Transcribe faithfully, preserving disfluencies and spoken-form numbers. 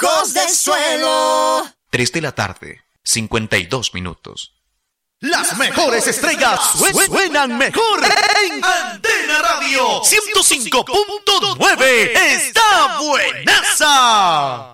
Ecos del Suelo. tres de la tarde, cincuenta y dos minutos. Las mejores estrellas suen- suenan mejor en Antena Radio ciento cinco punto nueve. ¡Está buenaza!